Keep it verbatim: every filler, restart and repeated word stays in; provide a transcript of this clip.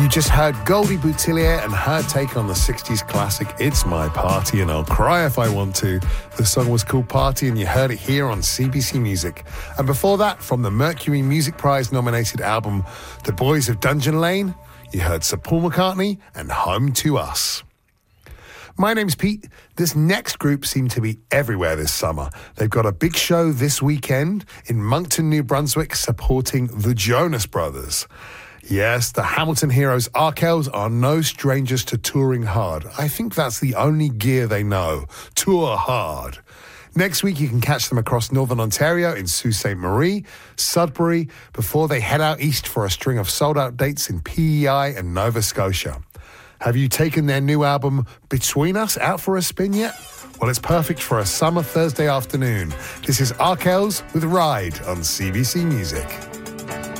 You just heard Goldie Boutillier and her take on the sixties classic It's My Party and I'll Cry If I Want To. The song was called Party and you heard it here on C B C Music. And before that, from the Mercury Music Prize nominated album The Boys of Dungeon Lane, you heard Sir Paul McCartney and Home to Us. My name's Pete. This next group seem to be everywhere this summer. They've got a big show this weekend in Moncton, New Brunswick, supporting the Jonas Brothers. Yes, the Hamilton Heroes Arkells are no strangers to touring hard. I think that's the only gear they know. Tour hard. Next week, you can catch them across Northern Ontario in Sault Ste. Marie, Sudbury, before they head out east for a string of sold-out dates in P E I and Nova Scotia. Have you taken their new album, Between Us, out for a spin yet? Well, it's perfect for a summer Thursday afternoon. This is Arkells with Ride on C B C Music.